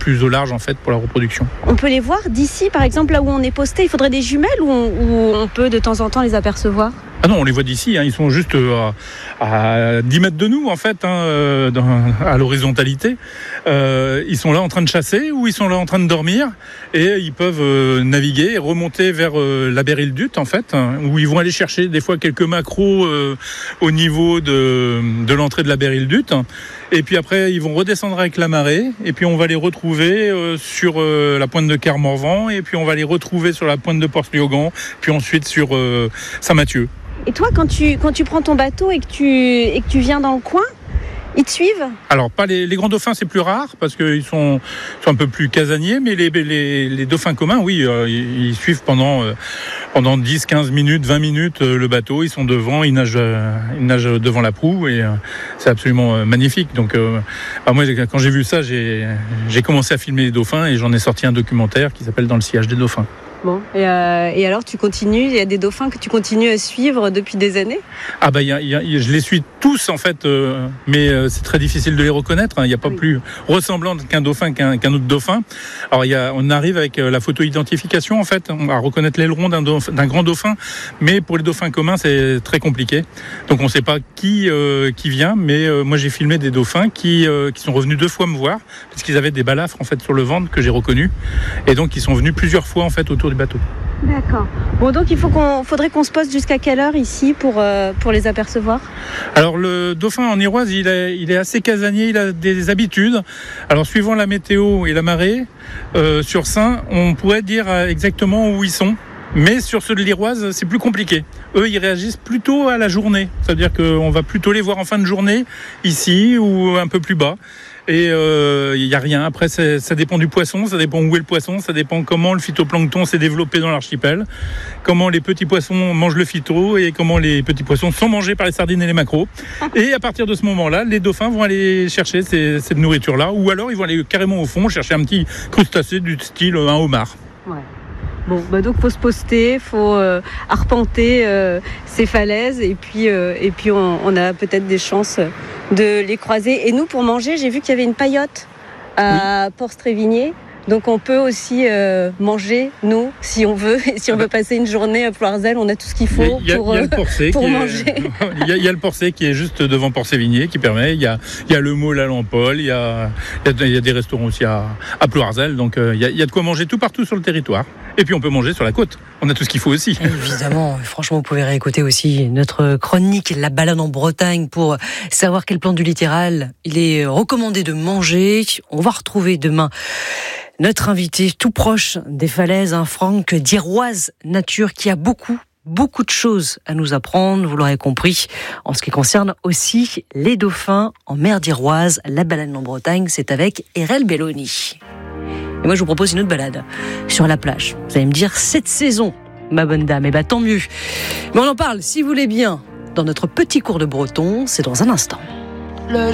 plus au large en fait pour la reproduction. On peut les voir d'ici, par exemple, là où on est posté. Il faudrait des jumelles ou on peut de temps en temps les apercevoir ? Ah non, on les voit d'ici, ils sont juste à 10 mètres de nous en fait, à l'horizontalité. Ils sont là en train de chasser ou ils sont là en train de dormir et ils peuvent naviguer et remonter vers la Bérildute en fait, où ils vont aller chercher des fois quelques maquereaux au niveau de l'entrée de la Bérildute. Et puis après, ils vont redescendre avec la marée et puis on va les retrouver sur la pointe de Kermorvan et puis on va les retrouver sur la pointe de Port-Sliogan, puis ensuite sur Saint-Mathieu. Et toi, quand tu prends ton bateau et que tu viens dans le coin, ils te suivent ? Alors, pas les grands dauphins, c'est plus rare, parce qu'ils sont un peu plus casaniers, mais les dauphins communs, oui, ils suivent pendant 10, 15 minutes, 20 minutes le bateau, ils sont devant, ils nagent devant la proue, et c'est absolument magnifique. Donc, moi, quand j'ai vu ça, j'ai commencé à filmer les dauphins, et j'en ai sorti un documentaire qui s'appelle « Dans le sillage des dauphins ». Bon, et alors tu continues, il y a des dauphins que tu continues à suivre depuis des années ? Ah bah je les suis tous en fait, mais c'est très difficile de les reconnaître. Il n'y a pas plus ressemblant qu'un dauphin qu'un autre dauphin. Alors on arrive avec la photo-identification en fait, on va reconnaître l'aileron d'un grand dauphin, mais pour les dauphins communs c'est très compliqué. Donc on ne sait pas qui vient, mais moi j'ai filmé des dauphins qui sont revenus 2 fois me voir parce qu'ils avaient des balafres en fait sur le ventre que j'ai reconnus, et donc ils sont venus plusieurs fois en fait autour du bateau. D'accord. Bon, donc faudrait qu'on se poste jusqu'à quelle heure ici pour les apercevoir ? Alors le dauphin en Iroise, il est assez casanier, il a des habitudes. Alors suivant la météo et la marée, sur Saint, on pourrait dire exactement où ils sont. Mais sur ceux de l'Iroise, c'est plus compliqué. Eux, ils réagissent plutôt à la journée. C'est-à-dire qu'on va plutôt les voir en fin de journée, ici ou un peu plus bas. Et il n'y a rien. Après, ça dépend du poisson, ça dépend où est le poisson, ça dépend comment le phytoplancton s'est développé dans l'archipel, comment les petits poissons mangent le phyto et comment les petits poissons sont mangés par les sardines et les maquereaux. Et à partir de ce moment-là, les dauphins vont aller chercher cette nourriture-là, ou alors ils vont aller carrément au fond chercher un petit crustacé du style un homard. Ouais. Bon, donc faut se poster, faut arpenter ces falaises et puis on a peut-être des chances de les croiser. Et nous, pour manger, j'ai vu qu'il y avait une paillote à Port-Strévigné. Donc on peut aussi manger, nous, si on veut. Et si on veut passer une journée à Ploirzel, on a tout ce qu'il faut pour manger. Il y a le Porcé qui est juste devant Port-Sévigné qui permet. Il y a le Môle à Lampol, il y a des restaurants aussi à Ploirzel. Donc il y a de quoi manger tout partout sur le territoire. Et puis on peut manger sur la côte. On a tout ce qu'il faut aussi. Évidemment, franchement, vous pouvez réécouter aussi notre chronique La balade en Bretagne pour savoir quel plan du littoral il est recommandé de manger. On va retrouver demain notre invité tout proche des falaises, Franck d'Iroise Nature, qui a beaucoup de choses à nous apprendre, vous l'aurez compris, en ce qui concerne aussi les dauphins en mer d'Iroise. La balade en Bretagne, c'est avec Erel Belloni. Et moi, je vous propose une autre balade sur la plage. Vous allez me dire, cette saison, ma bonne dame, tant mieux. Mais on en parle, si vous voulez bien, dans notre petit cours de breton, c'est dans un instant.